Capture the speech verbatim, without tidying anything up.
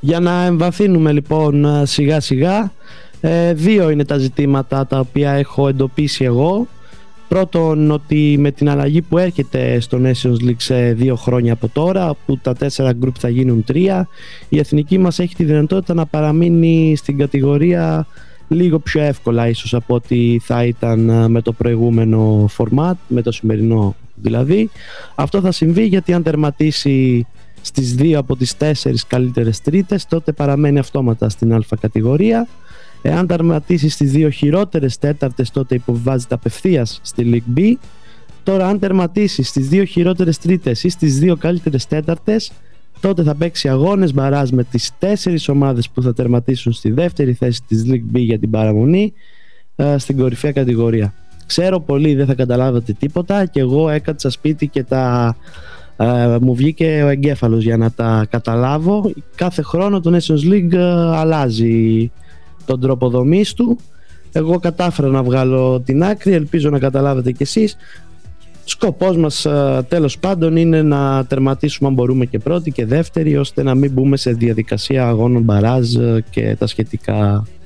Για να εμβαθύνουμε λοιπόν σιγά σιγά, ε, δύο είναι τα ζητήματα τα οποία έχω εντοπίσει εγώ. Πρώτον, ότι με την αλλαγή που έρχεται στο Nations League σε δύο χρόνια από τώρα, που τα τέσσερα γκρουπ θα γίνουν τρία, η εθνική μας έχει τη δυνατότητα να παραμείνει στην κατηγορία λίγο πιο εύκολα ίσως από ό,τι θα ήταν με το προηγούμενο format, με το σημερινό δηλαδή. Αυτό θα συμβεί γιατί αν τερματίσει στις δύο από τις τέσσερις καλύτερες τρίτες, τότε παραμένει αυτόματα στην Α κατηγορία. Εάν τερματίσει στις δύο χειρότερες τέταρτες, τότε υποβιβάζεται απευθείας στη League B. Τώρα αν τερματίσει στις δύο χειρότερες τρίτες ή στις δύο καλύτερες τέταρτες, τότε θα παίξει αγώνες μπαράζ με τις τέσσερις ομάδες που θα τερματίσουν στη δεύτερη θέση της League B για την παραμονή ε, στην κορυφαία κατηγορία. Ξέρω πολλοί δεν θα καταλάβετε τίποτα και εγώ έκατσα σπίτι και τα, ε, μου βγήκε ο εγκέφαλος για να τα καταλάβω. Κάθε χρόνο το Nations League ε, αλλάζει τον τρόπο δομής του. Εγώ κατάφερα να βγάλω την άκρη, ελπίζω να καταλάβετε κι εσείς. Σκοπός μας τέλος πάντων είναι να τερματίσουμε αν μπορούμε και πρώτη και δεύτερη, ώστε να μην μπούμε σε διαδικασία αγώνων μπαράζ και τα σχετικά